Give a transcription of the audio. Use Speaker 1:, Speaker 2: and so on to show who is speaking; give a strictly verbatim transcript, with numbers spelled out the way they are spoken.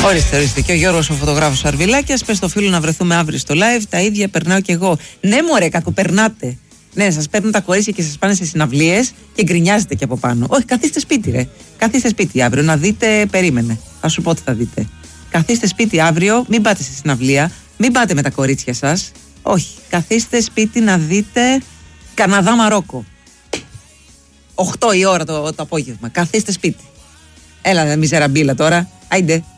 Speaker 1: Ορίστε, ορίστε. Και ο Γιώργος ο φωτογράφος Αρβιλάκιας. Πες στο φίλο να βρεθούμε αύριο στο live. Τα ίδια περνάω κι εγώ. Ναι, μωρέ, κακοπερνάτε. Ναι, σας παίρνουν τα κορίτσια και σας πάνε σε συναυλίες και γκρινιάζετε και από πάνω. Όχι, καθίστε σπίτι, ρε. Καθίστε σπίτι αύριο να δείτε. Περίμενε. Θα σου πω τι θα δείτε. Καθίστε σπίτι αύριο, μην πάτε σε συναυλία, μην πάτε με τα κορίτσια σας. Όχι. Καθίστε σπίτι να δείτε Καναδά Μαρόκο. οκτώ η ώρα το, το απόγευμα. Καθίστε σπίτι. Έλα, μιζεραμπίλα τώρα. Άιντε.